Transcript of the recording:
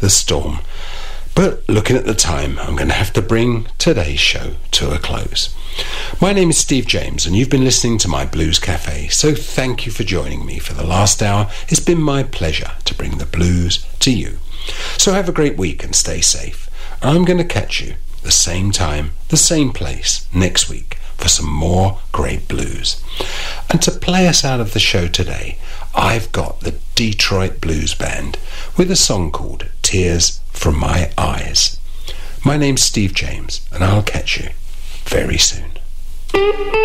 the storm. But looking at the time, I'm going to have to bring today's show to a close. My name is Steve James, and you've been listening to my Blues Cafe, so thank you for joining me for the last hour. It's been my pleasure to bring the blues to you. So have a great week and stay safe. I'm going to catch you the same time, the same place next week for some more great blues. And to play us out of the show today, I've got the Detroit Blues Band with a song called Tears from My Eyes. My name's Steve James, and I'll catch you very soon.